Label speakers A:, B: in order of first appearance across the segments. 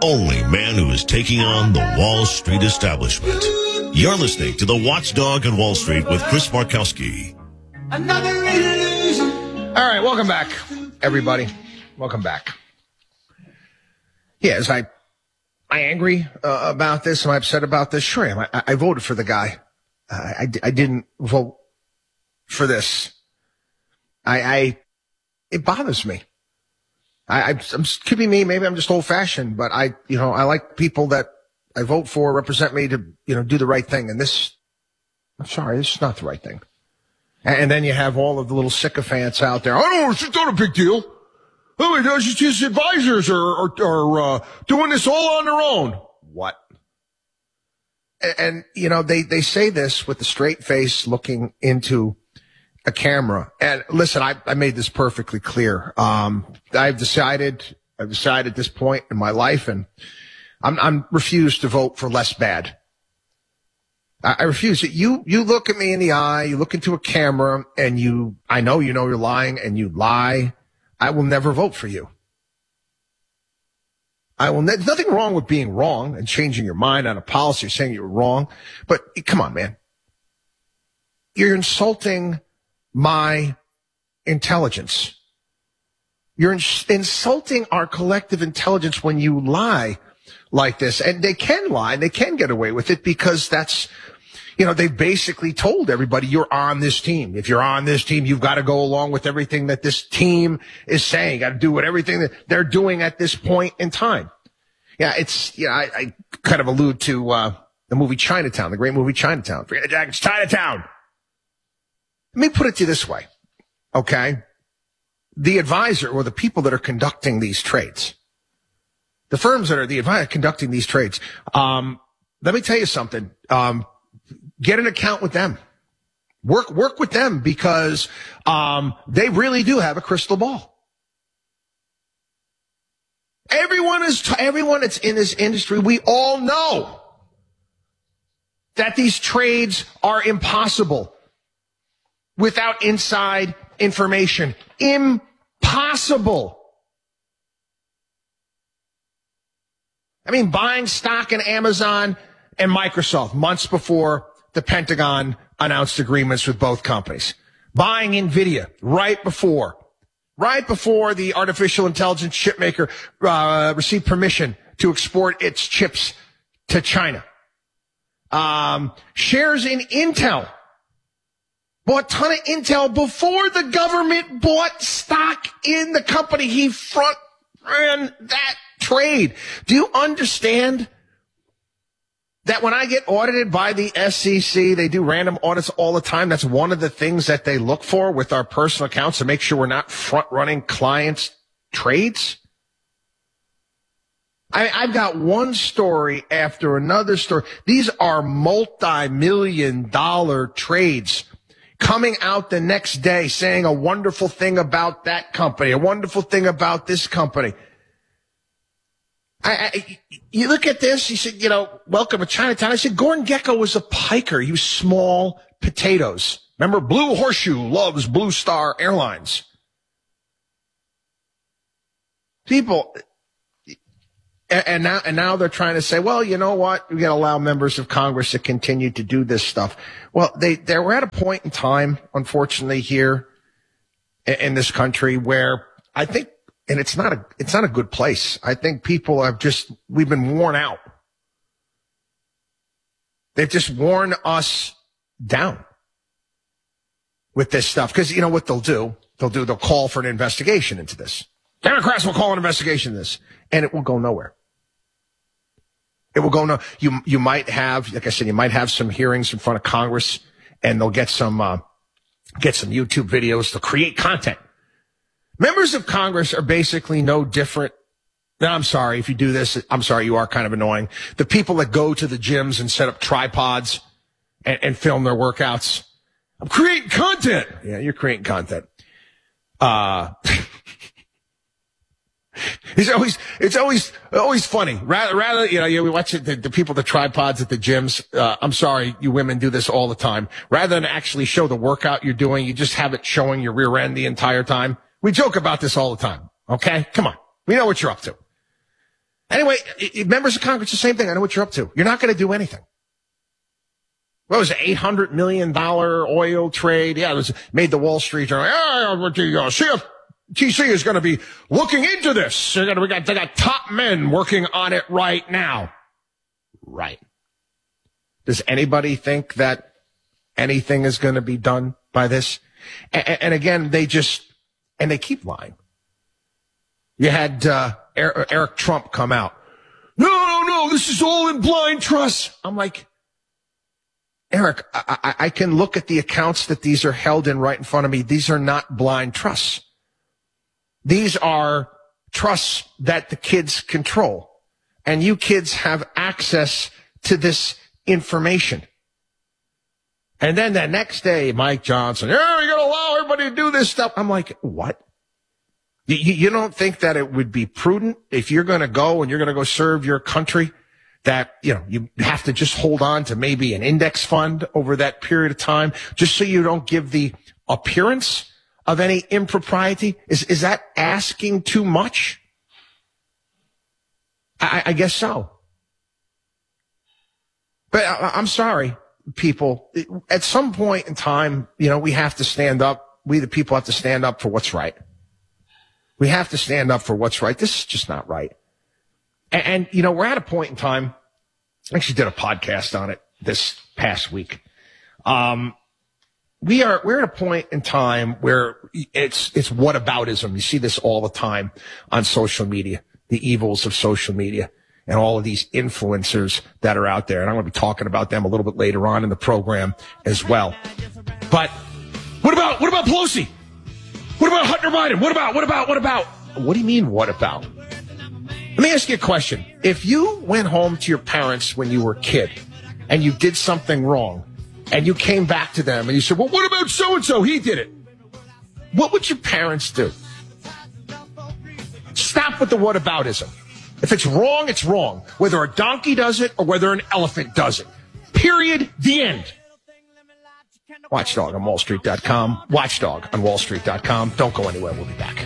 A: only man who is taking on the Wall Street establishment. You're listening to The Watchdog on Wall Street with Chris Markowski.
B: Another illusion. All right, welcome back, everybody. Welcome back. Yes, am I angry about this? Am I upset about this? Sure I am. I voted for the guy. I didn't vote for this. It bothers me. I'm could be me. Maybe I'm just old fashioned, but I like people that I vote for represent me to, do the right thing. And this is not the right thing. And then you have all of the little sycophants out there. Oh no, it's not a big deal. Oh, it's just his advisors are doing this all on their own. What? And they say this with a straight face looking into a camera. And listen, I made this perfectly clear. I've decided at this point in my life, and I'm refused to vote for less bad. I refuse it. You look at me in the eye, you look into a camera, and I know you're lying, and you lie. I will never vote for you. There's nothing wrong with being wrong and changing your mind on a policy or saying you were wrong. But come on, man. You're insulting my intelligence. You're insulting our collective intelligence when you lie like this. And they can lie and they can get away with it because that's, they basically told everybody you're on this team. If you're on this team, you've got to go along with everything that this team is saying. You got to do everything that they're doing at this point in time. Yeah, I kind of allude to the movie Chinatown, the great movie Chinatown. Forget it, Jack, it's Chinatown. Let me put it to you this way, okay? The advisor or the people that are conducting these trades, the firms that are conducting these trades, let me tell you something. Get an account with them. Work with them because they really do have a crystal ball. Everyone that's in this industry, we all know that these trades are impossible without inside information. Impossible. I mean, buying stock in Amazon and Microsoft months before the Pentagon announced agreements with both companies. Buying NVIDIA right before the artificial intelligence chip maker received permission to export its chips to China. Shares in Intel. Bought a ton of Intel before the government bought stock in the company. He front ran that trade. Do you understand that when I get audited by the SEC, they do random audits all the time? That's one of the things that they look for with our personal accounts to make sure we're not front-running clients' trades. I've got one story after another story. These are multi-million-dollar trades coming out the next day saying a wonderful thing about that company, a wonderful thing about this company. You look at this, he said, welcome to Chinatown. I said, Gordon Gekko was a piker. He was small potatoes. Remember, Blue Horseshoe loves Blue Star Airlines. People, and now they're trying to say, well, you know what? We got to allow members of Congress to continue to do this stuff. Well, they were at a point in time, unfortunately, here in this country where I think, and it's not a good place. I think people we've been worn out. They've just worn us down with this stuff. Because you know what they'll do? They'll call for an investigation into this. Democrats will call an investigation into this, and it will go nowhere. It will go no. You might have, like I said, you might have some hearings in front of Congress, and they'll get some YouTube videos. They'll create content. Members of Congress are basically no different. Now, I'm sorry if you do this. I'm sorry, you are kind of annoying. The people that go to the gyms and set up tripods and film their workouts. I'm creating content. Yeah, you're creating content. It's always funny. Rather, we watch it, the people, the tripods at the gyms. I'm sorry, you women do this all the time. Rather than actually show the workout you're doing, you just have it showing your rear end the entire time. We joke about this all the time. Okay? Come on. We know what you're up to. Anyway, members of Congress, the same thing. I know what you're up to. You're not going to do anything. What was it, $800 million oil trade? Yeah, it was made the Wall Street Journal. CFTC is going to be looking into this. They got top men working on it right now. Right. Does anybody think that anything is going to be done by this? And again, they keep lying. You had Eric Trump come out. No, this is all in blind trust. I'm like, Eric, I can look at the accounts that these are held in right in front of me. These are not blind trusts. These are trusts that the kids control. And you kids have access to this information. And then the next day, Mike Johnson, you're going to allow everybody to do this stuff. I'm like, what? You don't think that it would be prudent if you're going to go and you're going to go serve your country that, you have to just hold on to maybe an index fund over that period of time just so you don't give the appearance of any impropriety? Is that asking too much? I guess so. But I'm sorry, people. At some point in time, we have to stand up. We, the people, have to stand up for what's right. We have to stand up for what's right. This is just not right. And we're at a point in time. I actually did a podcast on it this past week. We're at a point in time where it's whataboutism. You see this all the time on social media, the evils of social media and all of these influencers that are out there. And I'm going to be talking about them a little bit later on in the program as well. But what about Pelosi? What about Hunter Biden? What about? What do you mean, what about? Let me ask you a question. If you went home to your parents when you were a kid and you did something wrong and you came back to them and you said, well, what about so-and-so? He did it. What would your parents do? Stop with the whataboutism. If it's wrong, it's wrong. Whether a donkey does it or whether an elephant does it. Period. The end. Watchdog on wallstreet.com. Watchdog on wallstreet.com. Don't go anywhere. We'll be back.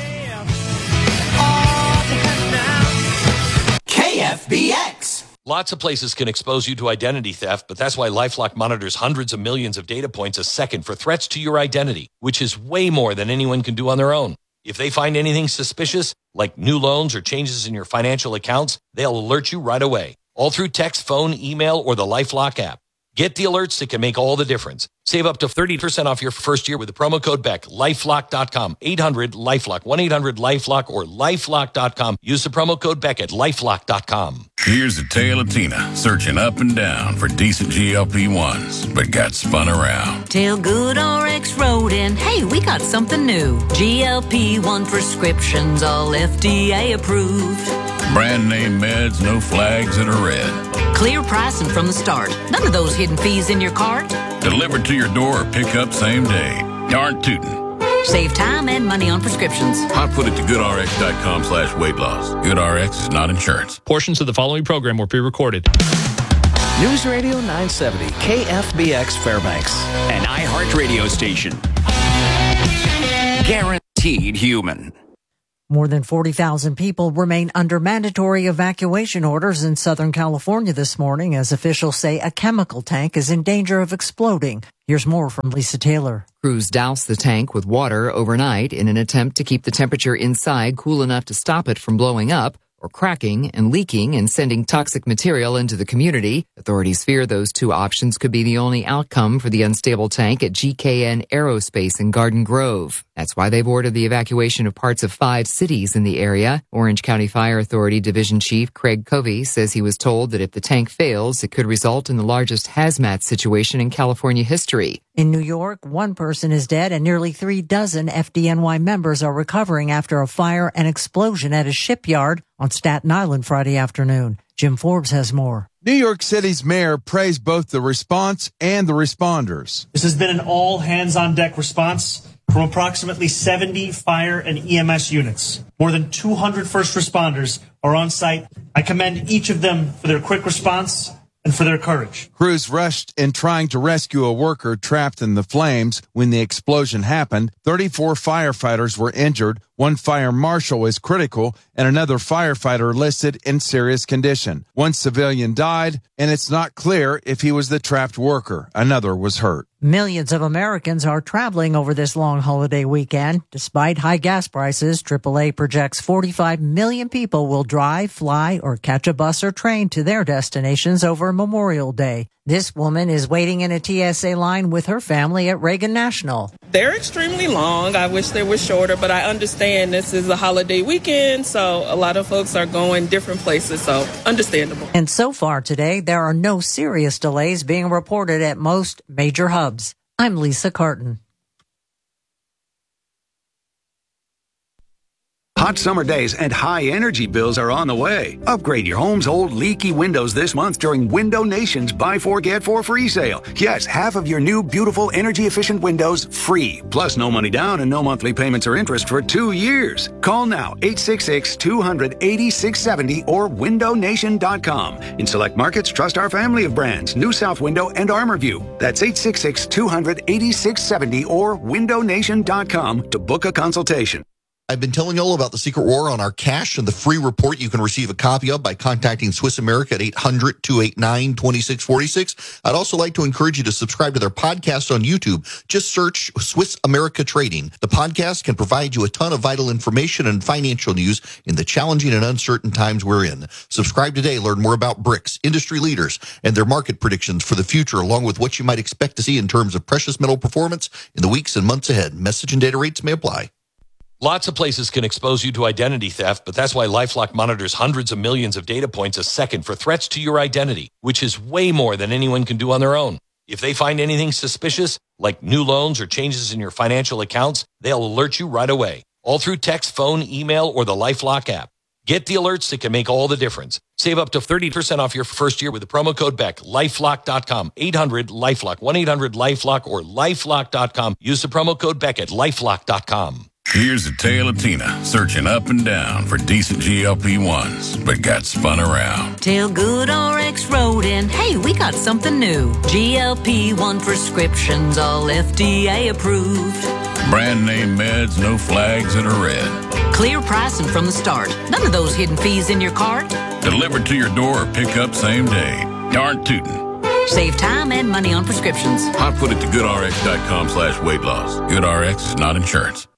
C: KFBX.
D: Lots of places can expose you to identity theft, but that's why LifeLock monitors hundreds of millions of data points a second for threats to your identity, which is way more than anyone can do on their own. If they find anything suspicious, like new loans or changes in your financial accounts, they'll alert you right away, all through text, phone, email, or the LifeLock app. Get the alerts that can make all the difference. Save up to 30% off your first year with the promo code BECK. LifeLock.com. 800-LifeLock. 1-800-LifeLock or LifeLock.com. Use the promo code BECK at LifeLock.com.
E: Here's a tale of Tina searching up and down for decent GLP-1s, but got spun around.
F: Till Good RX wrote in, hey, we got something new. GLP-1 prescriptions, all FDA approved.
E: Brand name meds, no flags that are red.
F: Clear pricing from the start. None of those hidden fees in your cart.
E: Delivered to your door or pick up same day. Darn tootin'.
F: Save time and money on prescriptions.
E: I'll put it to goodrx.com/weight loss. GoodRx is not insurance.
G: Portions of the following program were pre-recorded.
C: News Radio 970, KFBX Fairbanks, an iHeartRadio station. Guaranteed human.
H: More than 40,000 people remain under mandatory evacuation orders in Southern California this morning as officials say a chemical tank is in danger of exploding. Here's more from Lisa Taylor.
I: Crews doused the tank with water overnight in an attempt to keep the temperature inside cool enough to stop it from blowing up or cracking and leaking and sending toxic material into the community. Authorities fear those two options could be the only outcome for the unstable tank at GKN Aerospace in Garden Grove. That's why they've ordered the evacuation of parts of 5 cities in the area. Orange County Fire Authority Division Chief Craig Covey says he was told that if the tank fails, it could result in the largest hazmat situation in California history.
H: In New York, 1 person is dead and nearly 3 dozen FDNY members are recovering after a fire and explosion at a shipyard on Staten Island Friday afternoon. Jim Forbes has more.
J: New York City's mayor praised both the response and the responders.
K: This has been an all-hands-on-deck response from approximately 70 fire and EMS units. More than 200 first responders are on site. I commend each of them for their quick response and for their courage.
J: Crews rushed in trying to rescue a worker trapped in the flames when the explosion happened. 34 firefighters were injured, One fire marshal is critical and another firefighter listed in serious condition. One civilian died, and it's not clear if he was the trapped worker. Another was hurt.
H: Millions of Americans are traveling over this long holiday weekend. Despite high gas prices, AAA projects 45 million people will drive, fly, or catch a bus or train to their destinations over Memorial Day. This woman is waiting in a TSA line with her family at Reagan National.
L: They're extremely long. I wish they were shorter, but I understand this is a holiday weekend, so a lot of folks are going different places, so understandable.
H: And so far today, there are no serious delays being reported at most major hubs. I'm Lisa Carton.
M: Hot summer days and high energy bills are on the way. Upgrade your home's old leaky windows this month during Window Nation's Buy 4 Get 4 free sale. Yes, half of your new beautiful energy efficient windows free. Plus no money down and no monthly payments or interest for 2 years. Call now 866-200-8670 or windownation.com. In select markets, trust our family of brands, New South Window and ArmorView. That's 866-200-8670 or windownation.com to book a consultation.
N: I've been telling you all about the Secret War on our cash and the free report you can receive a copy of by contacting Swiss America at 800-289-2646. I'd also like to encourage you to subscribe to their podcast on YouTube. Just search Swiss America Trading. The podcast can provide you a ton of vital information and financial news in the challenging and uncertain times we're in. Subscribe today. Learn more about BRICS, industry leaders, and their market predictions for the future, along with what you might expect to see in terms of precious metal performance in the weeks and months ahead. Message and data rates may apply.
D: Lots of places can expose you to identity theft, but that's why LifeLock monitors hundreds of millions of data points a second for threats to your identity, which is way more than anyone can do on their own. If they find anything suspicious, like new loans or changes in your financial accounts, they'll alert you right away, all through text, phone, email, or the LifeLock app. Get the alerts that can make all the difference. Save up to 30% off your first year with the promo code BECK. LifeLock.com, 800-LifeLock, 1-800-LifeLock, or LifeLock.com. Use the promo code BECK at LifeLock.com.
E: Here's a tale of Tina searching up and down for decent GLP-1s, but got spun around.
F: Tell Good RX Rodent, hey, we got something new. GLP-1 prescriptions, all FDA approved.
E: Brand name meds, no flags that are red.
F: Clear pricing from the start. None of those hidden fees in your cart.
E: Delivered to your door or pick up same day. Darn tootin'.
F: Save time and money on prescriptions.
E: Hot foot it to GoodRx.com/weight loss. GoodRx is not insurance.